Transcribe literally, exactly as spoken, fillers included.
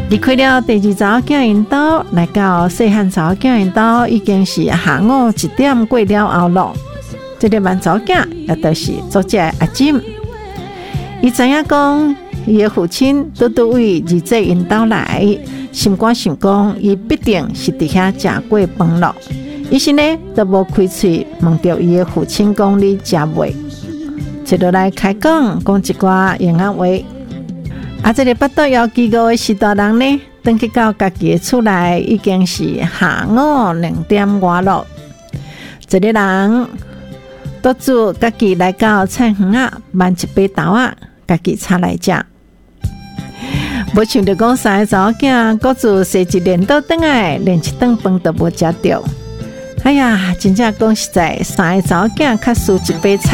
离开了第二早囝因兜，来到细汉早囝因兜，已经是下午一点过了后咯。这个慢早囝也就是作者阿金，伊知影讲，伊的父亲拄拄为二姐因兜来，心肝想讲，伊必定是伫遐食过饭咯。于是呢，都无开嘴问着伊的父亲讲：“你食未？”就落来开讲，讲一寡闲话话。啊，这个巴肚枵饥饿的时代人呢，等去到家己的厝内，已经是下午两点外咯。这个人独自家己来到菜园啊，买一杯豆啊，家己炒来食。无想着讲三个查某囝各自洗一连倒转来，连一顿饭都无食着。哎呀，真正讲实在，三个查某囝较输一杯菜。